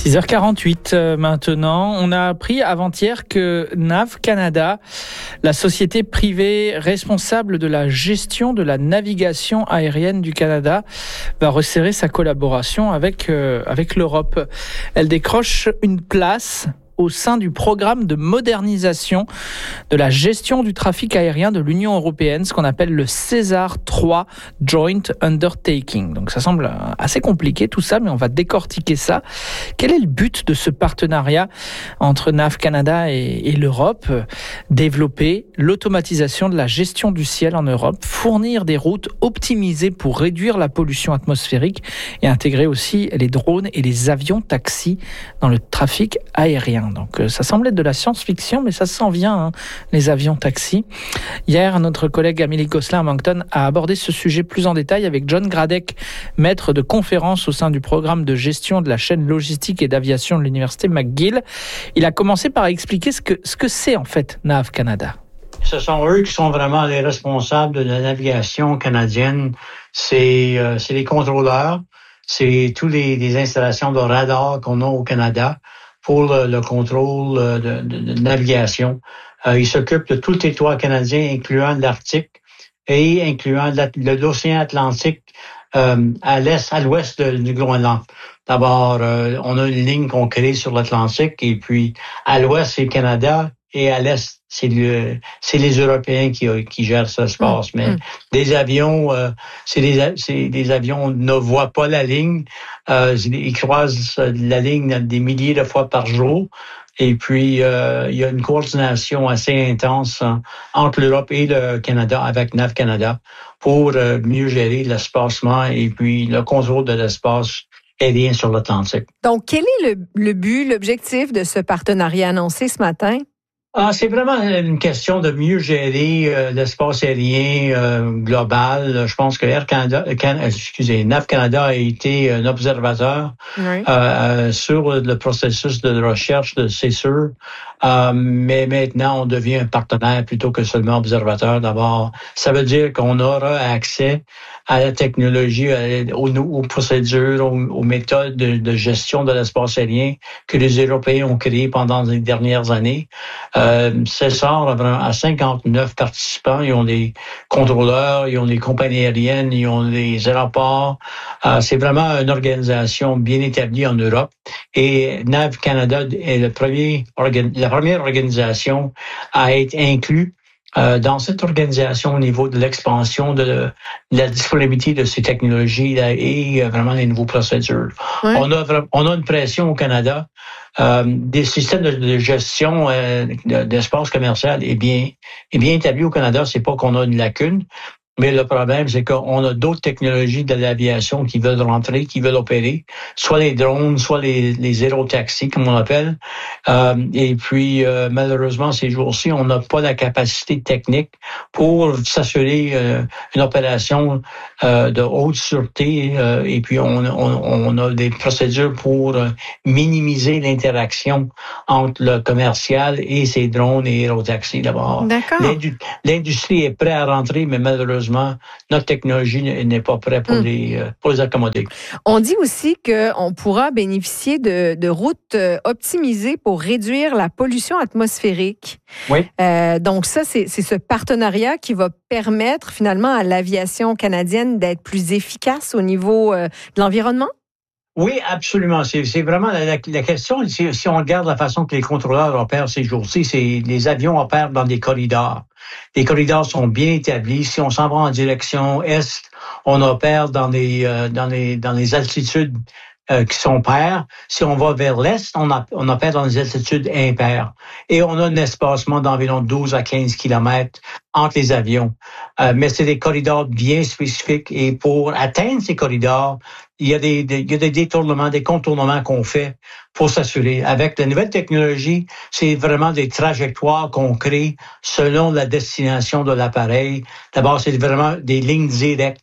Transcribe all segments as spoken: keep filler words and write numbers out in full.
six heures quarante-huit euh, maintenant. On a appris avant-hier que Nav Canada, la société privée responsable de la gestion de la navigation aérienne du Canada, va resserrer sa collaboration avec, euh, avec l'Europe. Elle décroche une place au sein du programme de modernisation de la gestion du trafic aérien de l'Union européenne, ce qu'on appelle le César trois Joint Undertaking. Donc ça semble assez compliqué tout ça, mais on va décortiquer ça. Quel est le but de ce partenariat entre Nav Canada et, et l'Europe ? Développer l'automatisation de la gestion du ciel en Europe, fournir des routes optimisées pour réduire la pollution atmosphérique et intégrer aussi les drones et les avions taxis dans le trafic aérien. Donc ça semble être de la science-fiction, mais ça s'en vient, hein, les avions taxis. Hier, notre collègue Amélie Gosselin à Moncton a abordé ce sujet plus en détail avec John Gradec, maître de conférence au sein du programme de gestion de la chaîne logistique et d'aviation de l'Université McGill. Il a commencé par expliquer ce que, ce que c'est en fait Nav Canada. Ce sont eux qui sont vraiment les responsables de la navigation canadienne. C'est, euh, c'est les contrôleurs, c'est toutes les, les installations de radar qu'on a au Canada pour le, le contrôle de, de, de navigation. Euh, il s'occupe de tout le territoire canadien, incluant l'Arctique et incluant la, le, l'océan Atlantique euh, à l'est, à l'ouest de, du Groenland. D'abord, euh, on a une ligne qu'on crée sur l'Atlantique, et puis à l'ouest, c'est le Canada, et à l'est, c'est, le, c'est les Européens qui, qui gèrent cet espace. Mmh. Mais mmh. des avions, euh, c'est des, c'est des avions ne voient pas la ligne. Euh, ils croisent la ligne des milliers de fois par jour. Et puis, euh, il y a une coordination assez intense hein, entre l'Europe et le Canada avec Nav Canada pour euh, mieux gérer l'espacement et puis le contrôle de l'espace aérien sur l'Atlantique. Donc, quel est le, le but, l'objectif de ce partenariat annoncé ce matin? Ah, c'est vraiment une question de mieux gérer euh, l'espace aérien euh, global. Je pense que Air Canada, Can, excusez, Nav Canada a été un observateur oui. euh, sur le processus de recherche, de, c'est sûr. Euh, mais maintenant, on devient un partenaire plutôt que seulement observateur. D'abord, ça veut dire qu'on aura accès à la technologie, aux, aux procédures, aux, aux méthodes de, de gestion de l'espace aérien que les Européens ont créées pendant les dernières années. Euh, César a cinquante-neuf participants. Ils ont des contrôleurs, ils ont des compagnies aériennes, ils ont des aéroports. Euh, c'est vraiment une organisation bien établie en Europe. Et Nav Canada est le premier organ, la première organisation à être inclue Euh, dans cette organisation au niveau de l'expansion de, de la disponibilité de ces technologies là, et euh, vraiment les nouveaux procédures. Oui. On a on a une pression au Canada. Euh, des systèmes de, de gestion euh, d'espace commercial est bien est bien établi au Canada. C'est pas qu'on a une lacune. Mais le problème, c'est qu'on a d'autres technologies de l'aviation qui veulent rentrer, qui veulent opérer, soit les drones, soit les, les aérotaxis, comme on appelle. Euh, et puis, euh, malheureusement, ces jours-ci, on n'a pas la capacité technique pour s'assurer euh, une opération euh, de haute sûreté. Euh, et puis, on, on, on a des procédures pour euh, minimiser l'interaction entre le commercial et ces drones et aérotaxis d'abord. D'accord. L'indu- l'industrie est prête à rentrer, mais malheureusement, notre technologie n'est pas prête pour, mmh. les, pour les accommoder. On dit aussi qu'on pourra bénéficier de, de routes optimisées pour réduire la pollution atmosphérique. Oui. Euh, donc ça, c'est, c'est ce partenariat qui va permettre finalement à l'aviation canadienne d'être plus efficace au niveau euh, de l'environnement? Oui, absolument. C'est, c'est vraiment la, la, la question. Si, si on regarde la façon que les contrôleurs opèrent ces jours-ci, c'est les avions opèrent dans des corridors. Les corridors sont bien établis. Si on s'en va en direction est, on opère dans les euh, dans les dans les altitudes euh, qui sont paires. Si on va vers l'est, on, a, on opère dans les altitudes impaires. Et on a un espacement d'environ douze à quinze kilomètres entre les avions. Euh, mais c'est des corridors bien spécifiques. Et pour atteindre ces corridors, il y a des, des, il y a des détournements, des contournements qu'on fait pour s'assurer. Avec la nouvelle technologie, c'est vraiment des trajectoires qu'on crée selon la destination de l'appareil. D'abord, c'est vraiment des lignes directes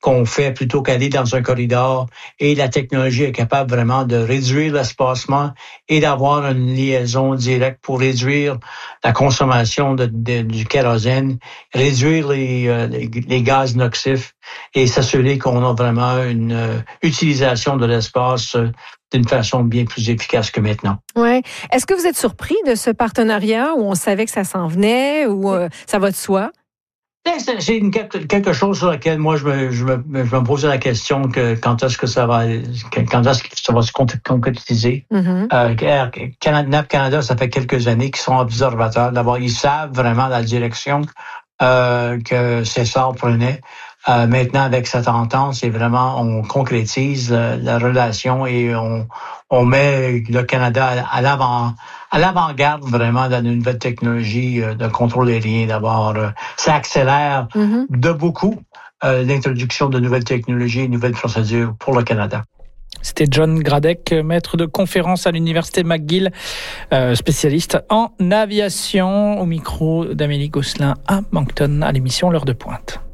qu'on fait plutôt qu'aller dans un corridor. Et la technologie est capable vraiment de réduire l'espacement et d'avoir une liaison directe pour réduire la consommation de, de, du kérosène, réduire les, euh, les, les gaz nocifs et s'assurer qu'on a vraiment une euh, utilisation de l'espace euh, d'une façon bien plus efficace que maintenant. Ouais. Est-ce que vous êtes surpris de ce partenariat où on savait que ça s'en venait ou euh, ça va de soi? C'est une, quelque chose sur lequel moi je me, je me, je me posais la question que quand est-ce que ça va quand est-ce que ça va se concrétiser. Mm-hmm. Euh, NAV Canada, ça fait quelques années qu'ils sont observateurs. D'abord, ils savent vraiment la direction euh, que César prenait. Euh, maintenant, avec cette entente, c'est vraiment, on concrétise euh, la relation et on, on met le Canada à, à l'avant, à l'avant-garde vraiment dans une nouvelle technologie euh, de contrôle aérien. D'abord, euh, ça accélère mm-hmm. de beaucoup euh, l'introduction de nouvelles technologies et nouvelles procédures pour le Canada. C'était John Gradec, maître de conférence à l'Université McGill, euh, spécialiste en aviation, au micro d'Amélie Gosselin à Moncton, à l'émission L'heure de pointe.